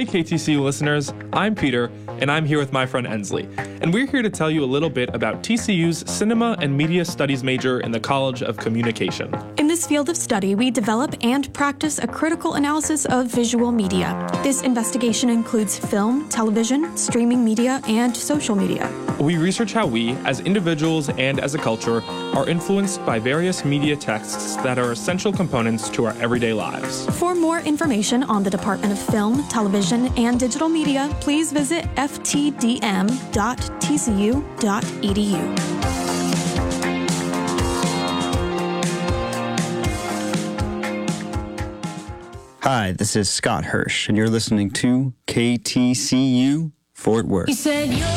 KTCU listeners, I'm Peter, and I'm here with my friend Ensley. And we're here to tell you a little bit about TCU's Cinema and Media Studies major in the College of Communication. In this field of study, we develop and practice a critical analysis of visual media. This investigation includes film, television, streaming media, and social media. We research how we, as individuals and as a culture, are influenced by various media texts that are essential components to our everyday lives. For more information on the Department of Film, Television, and Digital Media, please visit ftdm.tcu.edu. Hi, this is Scott Hirsch, and you're listening to KTCU Fort Worth.